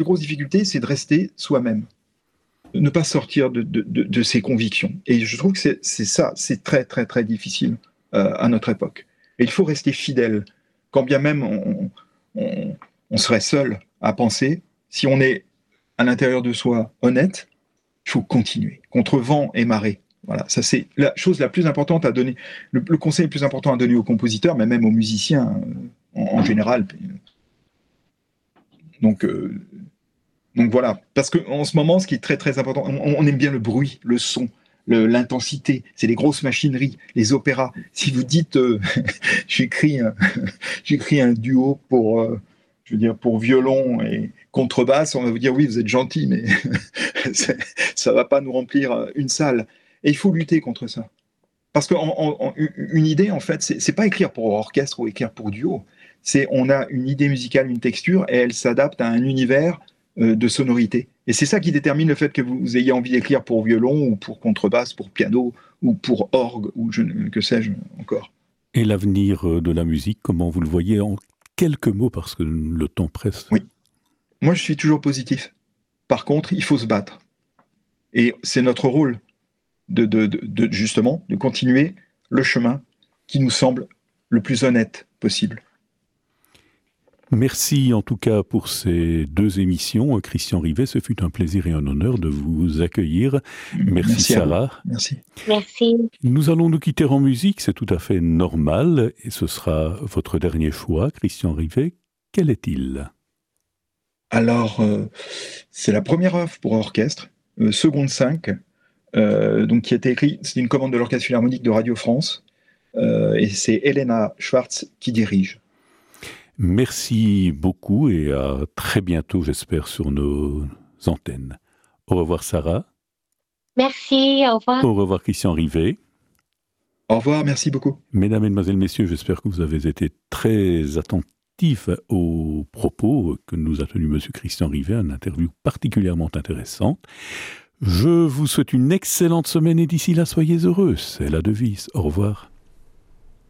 plus grosse difficulté, c'est de rester soi-même, ne pas sortir de ses convictions. Et je trouve que c'est ça, c'est très, très, très difficile à notre époque. Et il faut rester fidèle, quand bien même on serait seul à penser, si on est à l'intérieur de soi honnête, il faut continuer, contre vent et marée. Voilà, ça c'est la chose la plus importante à donner, le conseil le plus important à donner aux compositeurs, mais même aux musiciens en général. Donc, donc voilà, parce qu'en ce moment, ce qui est très très important, on aime bien le bruit, le son, l'intensité, c'est les grosses machineries, les opéras. Si vous dites, j'écris un duo pour, je veux dire, pour violon et contrebasse, on va vous dire oui, vous êtes gentil, mais ça va pas nous remplir une salle. Et il faut lutter contre ça. Parce qu'une idée, en fait, c'est pas écrire pour orchestre ou écrire pour duo. C'est on a une idée musicale, une texture, et elle s'adapte à un univers de sonorité. Et c'est ça qui détermine le fait que vous ayez envie d'écrire pour violon ou pour contrebasse, pour piano ou pour orgue ou que sais-je encore. Et l'avenir de la musique, comment vous le voyez en quelques mots, parce que le temps presse? Oui. Moi, je suis toujours positif. Par contre, il faut se battre. Et c'est notre rôle justement, de continuer le chemin qui nous semble le plus honnête possible. Merci en tout cas pour ces 2 émissions. Christian Rivet, ce fut un plaisir et un honneur de vous accueillir. Merci Sarah. Merci. Merci. Nous allons nous quitter en musique, c'est tout à fait normal, et ce sera votre dernier choix, Christian Rivet. Quel est-il? Alors, c'est la première œuvre pour orchestre, seconde 5, donc qui a été écrit, c'est une commande de l'Orchestre Philharmonique de Radio France, et c'est Elena Schwartz qui dirige. Merci beaucoup et à très bientôt, j'espère, sur nos antennes. Au revoir Sarah. Merci, au revoir. Au revoir Christian Rivet. Au revoir, merci beaucoup. Mesdames, Mesdemoiselles, Messieurs, j'espère que vous avez été très attentifs aux propos que nous a tenus M. Christian Rivet, une interview particulièrement intéressante. Je vous souhaite une excellente semaine et d'ici là, soyez heureux, c'est la devise. Au revoir.